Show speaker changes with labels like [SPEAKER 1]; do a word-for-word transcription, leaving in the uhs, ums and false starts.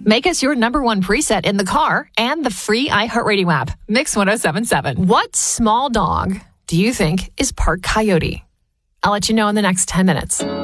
[SPEAKER 1] Make us your number one preset in the car and the free iHeartRadio app. Mix ten seventy-seven. What small dog do you think is part coyote? I'll let you know in the next ten minutes.